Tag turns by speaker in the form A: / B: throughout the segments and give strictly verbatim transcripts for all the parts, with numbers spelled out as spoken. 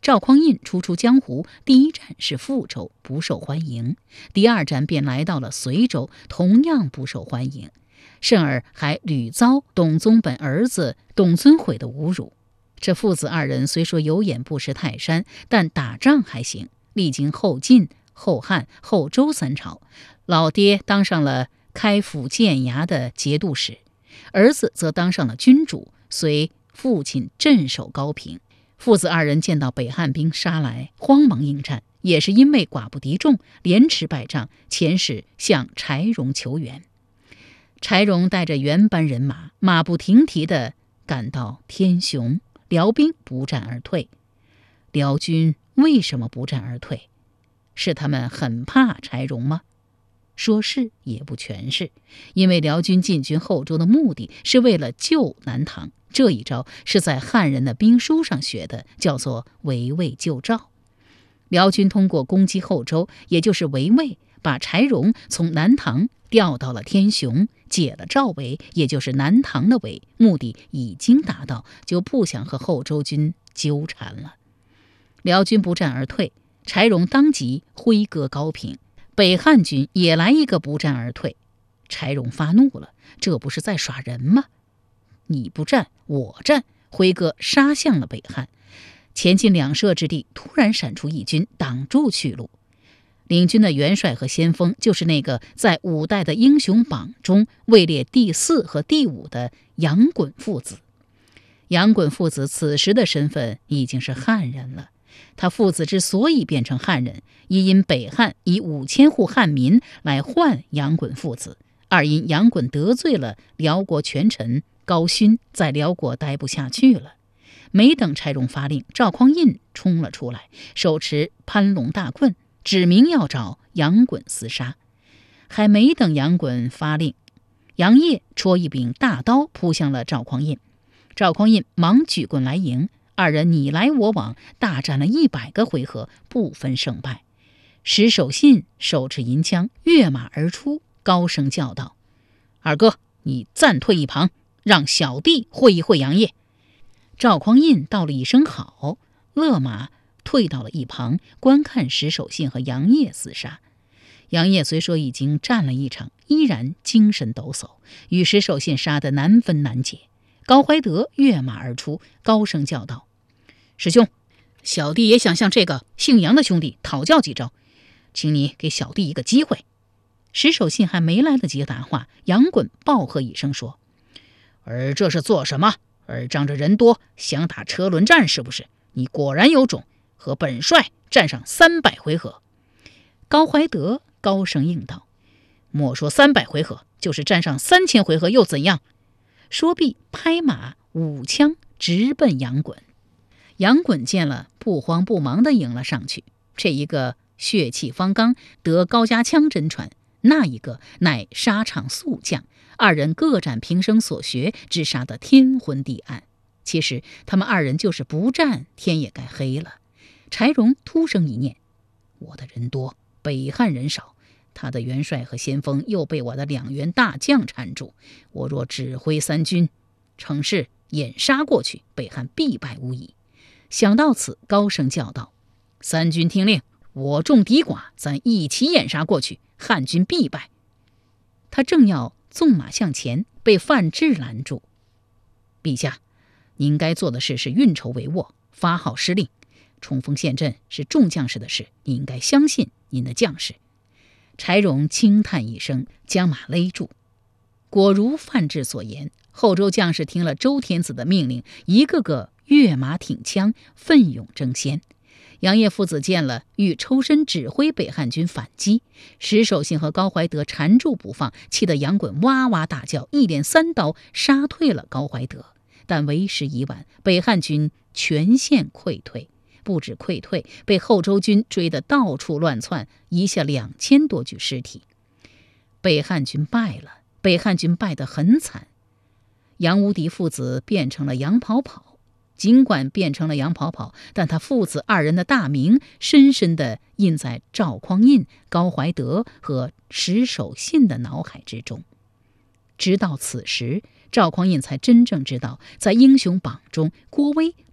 A: 赵匡胤初出江湖，第一站是富州，不受欢迎；第二站便来到了随州，同样不受欢迎，甚而还屡遭董宗本儿子董遵毁的侮辱。这父子二人虽说有眼不识泰山，但打仗还行。历经后晋、后汉、后周三朝，老爹当上了开府建衙的节度使，儿子则当上了君主，随父亲镇守高平。父子二人见到北汉兵杀来，慌忙应战，也是因为寡不敌众，连吃败仗，遣使向柴荣求援。柴荣带着原班人马，马不停蹄地赶到天雄，辽兵不战而退。辽军为什么不战而退？是他们很怕柴荣吗？说是也不全是，因为辽军进军后周的目的是为了救南唐，这一招是在汉人的兵书上学的，叫做围魏救赵。辽军通过攻击后周，也就是围魏，把柴荣从南唐调到了天雄，解了赵围，也就是南唐的围，目的已经达到，就不想和后周军纠缠了。辽军不战而退，柴荣当即挥戈高平，北汉军也来一个不战而退。柴荣发怒了，这不是在耍人吗？你不战我战，挥戈杀向了北汉。前进两射之地，突然闪出一军，挡住去路。领军的元帅和先锋就是那个在五代的英雄榜中位列第四和第五的杨衮父子。杨衮父子此时的身份已经是汉人了。他父子之所以变成汉人，一因北汉以五千户汉民来换杨衮父子，二因杨衮得罪了辽国权臣高勋，在辽国待不下去了。没等柴荣发令，赵匡胤冲了出来，手持攀龙大棍，指明要找杨衮厮杀。还没等杨衮发令，杨业戳一柄大刀扑向了赵匡胤。赵匡胤忙举棍来迎，二人你来我往，大战了一百个回合，不分胜败。石守信手持银枪跃马而出，高声叫道：“二哥，你暂退一旁，让小弟会一会杨业。”赵匡胤道了一声好，勒马退到了一旁，观看石守信和杨业厮杀。杨业虽说已经战了一场，依然精神抖擞，与石守信杀得难分难解。高怀德跃马而出，高声叫道：“师兄，小弟也想向这个姓杨的兄弟讨教几招，请你给小弟一个机会。”石守信还没来得及答话，杨衮暴喝一声说：“而这是做什么？而仗着人多想打车轮战是不是？你果然有种，和本帅战上三百回合。”高怀德高声应道：“莫说三百回合，就是战上三千回合又怎样？”说毕，拍马舞枪直奔杨衮。杨衮见了，不慌不忙地迎了上去。这一个血气方刚，得高家枪真传；那一个乃沙场速将。二人各展平生所学，只杀得天昏地暗。其实他们二人就是不战，天也该黑了。柴荣突生一念：我的人多，北汉人少，他的元帅和先锋又被我的两员大将缠住，我若指挥三军，乘势掩杀过去，北汉必败无疑。想到此，高声叫道：“三军听令，我众敌寡，咱一起掩杀过去，汉军必败。”他正要纵马向前，被范质拦住：“陛下，您该做的事是运筹帷幄，发号施令。冲锋陷阵是众将士的事，你应该相信您的将士。”柴荣轻叹一声，将马勒住。果如范质所言，后周将士听了周天子的命令，一个个跃马挺枪，奋勇争先。杨业父子见了，欲抽身指挥北汉军反击。石守信和高怀德缠住不放，气得杨衮哇哇大叫，一连三刀杀退了高怀德。但为时已晚，北汉军全线溃退。不止溃退，被后周军追得到处乱窜，遗下两千多具尸体。北汉军败了，北汉军败得很惨。杨无敌父子变成了杨跑跑，尽管变成了杨跑跑，但他父子二人的大名深深地印在赵匡胤、高怀德和石守信的脑海之中。直到此时，赵匡胤才真正知道，在英雄榜中，郭威把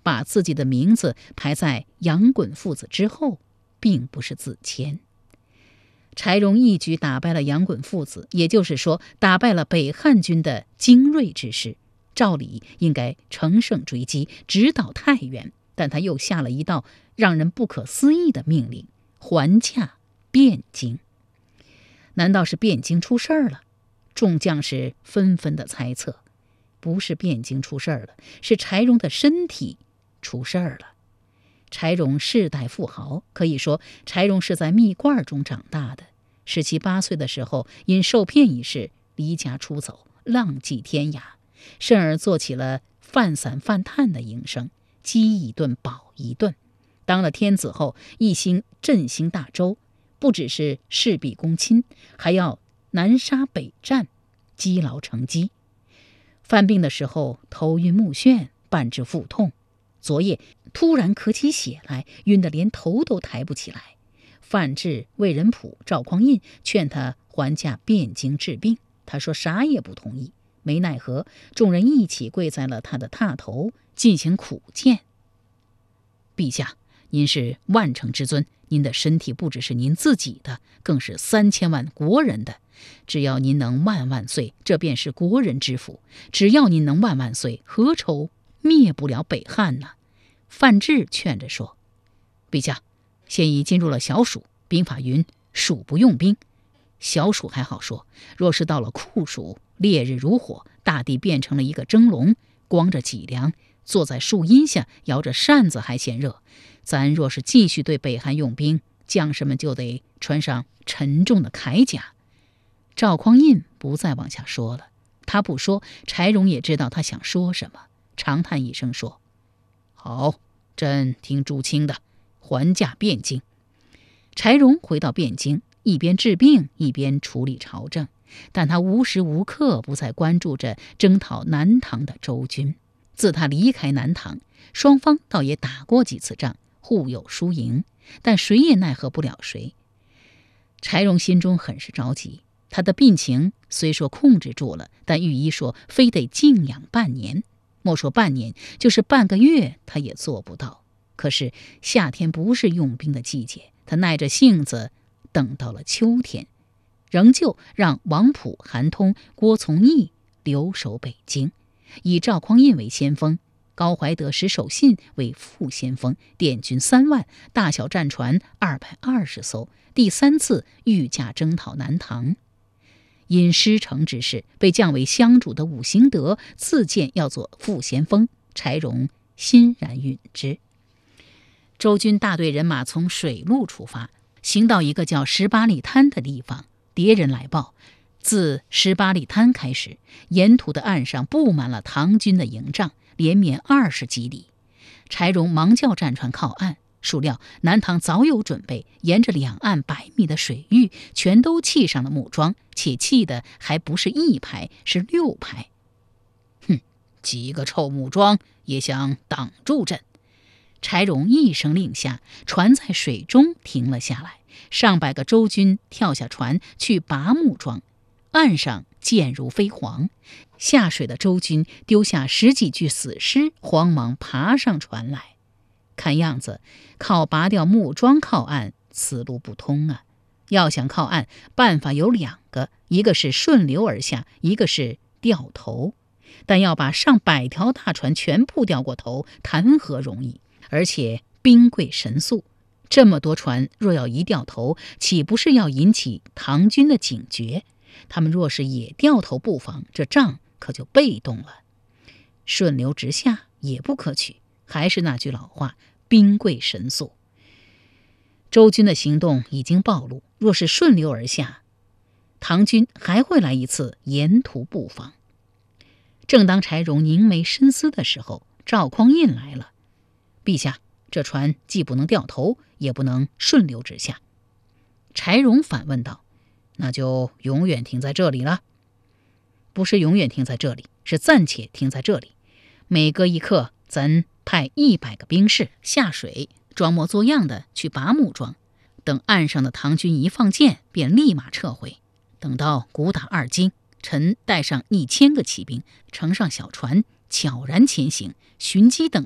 A: 把自己的名字排在杨衮父子之后，并不是自谦。柴荣一举打败了杨衮父子，也就是说打败了北汉军的精锐之师，照理应该乘胜追击，直捣太原，但他又下了一道让人不可思议的命令，还驾汴京。难道是汴京出事儿了？众将士纷纷的猜测，不是汴京出事儿了，是柴荣的身体出事儿了。柴荣世代富豪，可以说柴荣是在蜜罐中长大的。十七八岁的时候，因受骗一事离家出走，浪迹天涯，甚而做起了贩散贩炭的营生，饥一顿饱一顿。当了天子后，一心振兴大周，不只是事必躬亲，还要南沙北战，积劳成疾。犯病的时候头晕目眩，半肢腹痛，昨夜突然咳起血来，晕得连头都抬不起来。范质、魏仁溥、赵匡胤劝他还驾汴京治病，他说啥也不同意。没奈何，众人一起跪在了他的榻头，进行苦谏。陛下，您是万乘之尊，您的身体不只是您自己的，更是三千万国人的。只要您能万万岁，这便是国人之福。只要您能万万岁，何愁灭不了北汉呢？范质劝着说：陛下，现已进入了小暑，兵法云暑不用兵。小暑还好说，若是到了酷暑，烈日如火，大地变成了一个蒸笼，光着脊梁，坐在树荫下摇着扇子还嫌热。咱若是继续对北汉用兵，将士们就得穿上沉重的铠甲。赵匡胤不再往下说了，他不说，柴荣也知道他想说什么，长叹一声说：好，朕听朱清的，还驾汴京。柴荣回到汴京，一边治病一边处理朝政，但他无时无刻不在关注着征讨南唐的周军。自他离开南唐，双方倒也打过几次仗，互有输赢，但谁也奈何不了谁。柴荣心中很是着急，他的病情虽说控制住了，但御医说非得静养半年，莫说半年，就是半个月他也做不到。可是夏天不是用兵的季节，他耐着性子等到了秋天，仍旧让王溥、韩通、郭从义留守北京，以赵匡胤为先锋，高怀德、石守信为副先锋，点军三万，大小战船二百二十艘，第三次御驾征讨南唐。因失城之事，被降为相主的武行德自荐要做副先锋，柴荣欣然允之。周军大队人马从水路出发，行到一个叫十八里滩的地方，敌人来报，自十八里滩开始，沿途的岸上布满了唐军的营帐，连绵二十几里。柴荣忙叫战船靠岸，孰料南唐早有准备，沿着两岸百米的水域全都砌上了木桩，且砌的还不是一排，是六排。哼，几个臭木桩也想挡住朕！柴荣一声令下，船在水中停了下来，上百个周军跳下船去拔木桩，岸上箭如飞蝗。下水的周军丢下十几具死尸，慌忙爬上船来。看样子靠拔掉木桩靠岸，此路不通啊！要想靠岸，办法有两个，一个是顺流而下，一个是掉头。但要把上百条大船全部掉过头，谈何容易？而且兵贵神速，这么多船若要一掉头，岂不是要引起唐军的警觉？他们若是也掉头不防，这仗可就被动了。顺流直下也不可取，还是那句老话，兵贵神速。周军的行动已经暴露，若是顺流而下，唐军还会来一次沿途布防。正当柴荣凝眉深思的时候，赵匡胤来了。陛下，这船既不能掉头，也不能顺流直下。柴荣反问道：那就永远停在这里了？不是永远停在这里，是暂且停在这里。每隔一刻，咱派一百个兵士下水，装模作样的去拔木桩，等岸上的唐军一放箭，便立马撤回。等到鼓打二更，臣带上一千个骑兵，乘上小船，悄然前行，寻机登岸，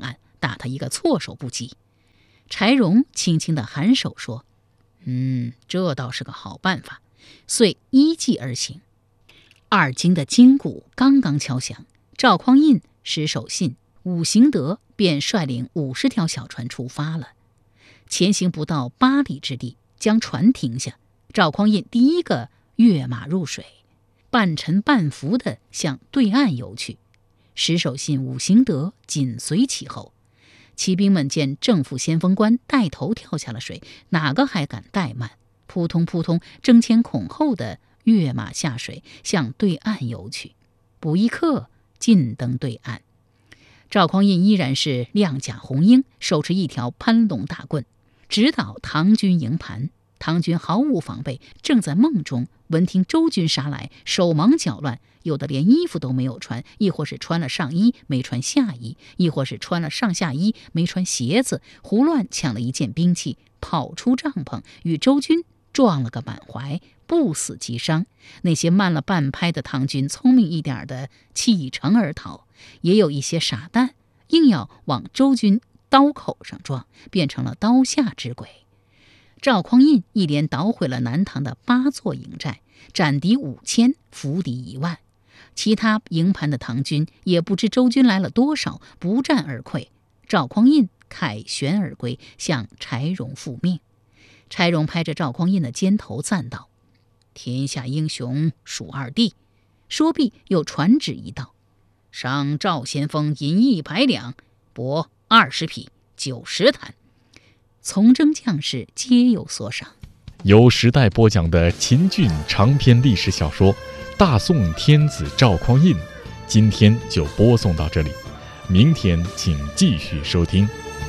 A: 打他一个措手不及。柴荣轻轻地颔首说：“嗯，这倒是个好办法。”遂依计而行。二更的金鼓刚刚敲响，赵匡胤、石守信、武行德便率领五十条小船出发了。前行不到八里之地，将船停下，赵匡胤第一个跃马入水，半沉半浮地向对岸游去。石守信、武行德紧随其后。骑兵们见正副先锋官带头跳下了水，哪个还敢怠慢？扑通扑通，争先恐后地跃马下水，向对岸游去。不一刻，尽登对岸。赵匡胤依然是亮甲红缨，手持一条攀龙大棍，直捣唐军营盘。唐军毫无防备，正在梦中，闻听周军杀来，手忙脚乱，有的连衣服都没有穿，亦或是穿了上衣没穿下衣，亦或是穿了上下衣没穿鞋子，胡乱抢了一件兵器，跑出帐篷，与周军撞了个满怀，不死即伤。那些慢了半拍的唐军，聪明一点的弃城而逃，也有一些傻蛋硬要往周军刀口上撞，变成了刀下之鬼。赵匡胤一连捣毁了南唐的八座营寨，斩敌五千，俘敌一万。其他营盘的唐军也不知周军来了多少，不战而溃。赵匡胤凯旋而归，向柴荣复命。柴荣拍着赵匡胤的肩头赞道：“天下英雄数二弟。”说毕，又传旨一道：“赏赵先锋银一百两，帛二十匹，九十坛。”从征将士皆有所赏。
B: 由时代播讲的秦俊长篇历史小说《大宋天子赵匡胤》，今天就播送到这里，明天请继续收听。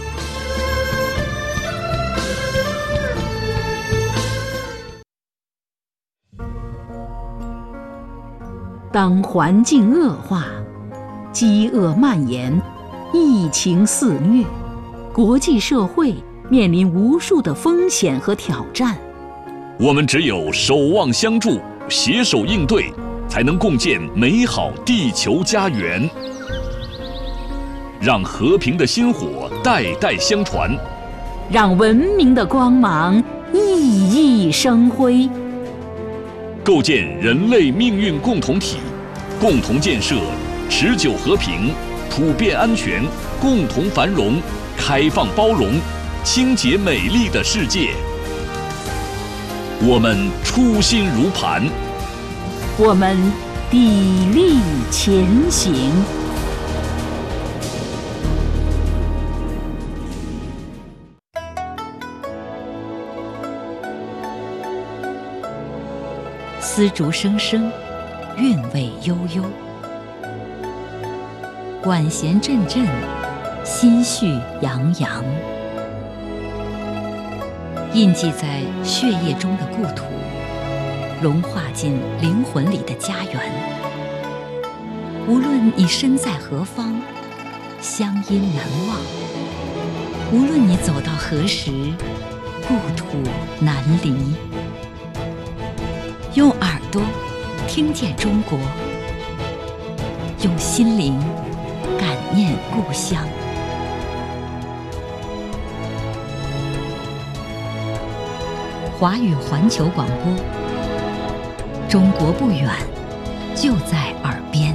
A: 当环境恶化，饥饿蔓延，疫情肆虐，国际社会面临无数的风险和挑战。
C: 我们只有守望相助，携手应对，才能共建美好地球家园。让和平的薪火代代相传，
A: 让文明的光芒熠熠生辉。
C: 构建人类命运共同体，共同建设持久和平、普遍安全、共同繁荣、开放包容、清洁美丽的世界。我们初心如磐，
A: 我们砥砺前行。丝竹声声，韵味悠悠；管弦阵阵，心绪洋洋。印记在血液中的故土，融化进灵魂里的家园。无论你身在何方，乡音难忘；无论你走到何时，故土难离。用耳朵听见中国，用心灵感念故乡。华语环球广播，中国不远，就在耳边。